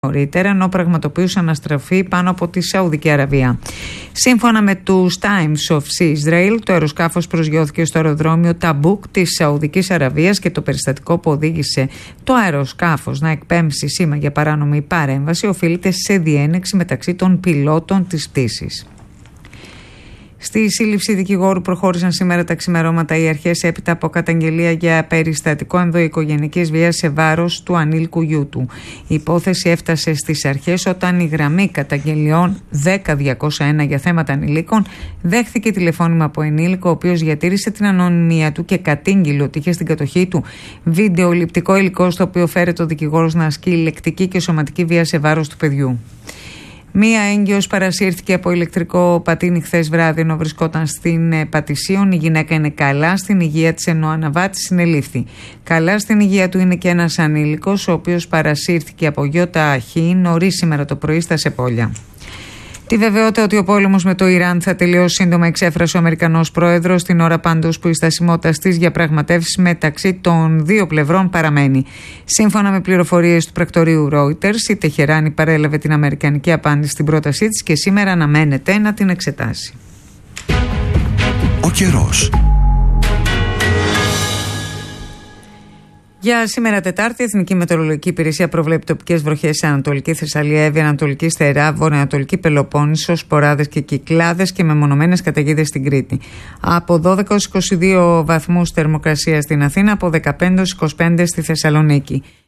νωρίτερα, ενώ πραγματοποιούσαν αναστροφή πάνω από τη Σαουδική Αραβία. Σύμφωνα με τους Times of Sea Israel, το αεροσκάφος προσγειώθηκε στο αεροδρόμιο Ταμπούκ της Σαουδικής Αραβίας και το περιστατικό που οδήγησε το αεροσκάφος να εκπέμψει σήμα για παράνομη παρέμβαση οφείλεται σε διένεξη μεταξύ των πιλότων της πτήσης. Στη σύλληψη δικηγόρου προχώρησαν σήμερα τα ξημερώματα οι αρχές έπειτα από καταγγελία για περιστατικό ενδοοικογενειακής βίας σε βάρος του ανήλικου γιού του. Η υπόθεση έφτασε στις αρχές όταν η γραμμή καταγγελιών 10201 για θέματα ανηλίκων δέχθηκε τηλεφώνημα από ενήλικο, ο οποίος διατήρησε την ανωνυμία του και κατήγγειλε ότι είχε στην κατοχή του βιντεοληπτικό υλικό στο οποίο φέρεται ο δικηγόρος να ασκεί λεκτική και σωματική βία σε βάρος του παιδιού. Μία έγκυος παρασύρθηκε από ηλεκτρικό πατίνι χθες βράδυ ενώ βρισκόταν στην Πατησίων. Η γυναίκα είναι καλά στην υγεία της, ενώ ο αναβάτης συνελήφθη. Καλά στην υγεία του είναι και ένας ανήλικος, ο οποίος παρασύρθηκε από ΙΑΧ νωρίς σήμερα το πρωί στα Σεπόλια. Τη βεβαιότητα ότι ο πόλεμος με το Ιράν θα τελειώσει σύντομα εξέφρασε ο Αμερικανός πρόεδρος, την ώρα πάντως που η στασιμότητα στις διαπραγματεύσεις μεταξύ των δύο πλευρών παραμένει. Σύμφωνα με πληροφορίες του πρακτορείου Reuters, η Τεχεράνη παρέλαβε την αμερικανική απάντηση στην πρότασή της και σήμερα αναμένεται να την εξετάσει. Ο καιρός. Για σήμερα Τετάρτη, η Εθνική Μετεωρολογική Υπηρεσία προβλέπει τοπικές βροχές σε Ανατολική Θεσσαλία, Εύβοια, Ανατολική Στερά, Βορειοανατολική Πελοπόννησο, σποράδες και κυκλάδες και μεμονωμένες καταιγίδες στην Κρήτη. Από 12-22 βαθμούς θερμοκρασία στην Αθήνα, από 15-25 στη Θεσσαλονίκη.